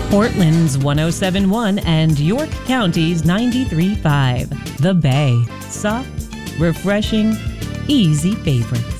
Portland's 107.1 and York County's 93.5. The Bay. Soft, refreshing, easy favorite.